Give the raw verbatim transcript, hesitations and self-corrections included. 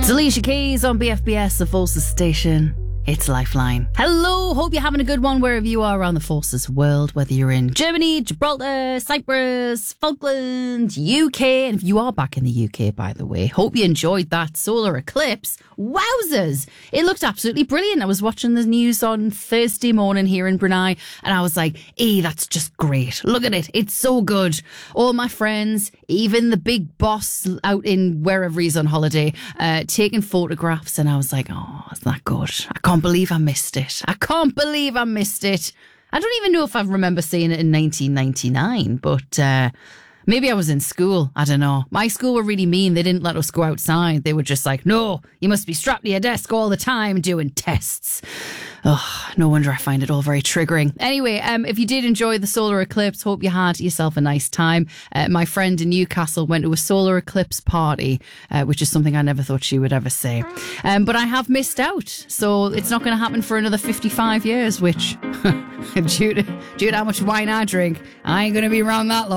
It's Alicia Keys on B F B S, the Forces station. It's Lifeline. Hello, hope you're having a good one wherever you are around the Forces world, whether you're in Germany, Gibraltar, Cyprus, Falkland, U K. And if you are back in the U K, by the way, hope you enjoyed that solar eclipse. Wowzers! It looked absolutely brilliant. I was watching the news on Thursday morning here in Brunei, and I was like, hey, that's just great. Look at it. It's so good. All my friends, even the big boss out in wherever he's on holiday, uh, taking photographs, and I was like, oh, isn't that good? I can't believe I missed it. I can't believe I missed it. I don't even know if I remember seeing it in nineteen ninety-nine, but uh, maybe I was in school. I don't know. My school were really mean. They didn't let us go outside. They were just like, no, you must be strapped to your desk all the time doing tests. Oh, no wonder I find it all very triggering. Anyway, um, if you did enjoy the solar eclipse, hope you had yourself a nice time. Uh, my friend in Newcastle went to a solar eclipse party, uh, which is something I never thought she would ever say. Um, but I have missed out, so it's not going to happen for another fifty-five years, which, due to, due to how much wine I drink, I ain't going to be around that long.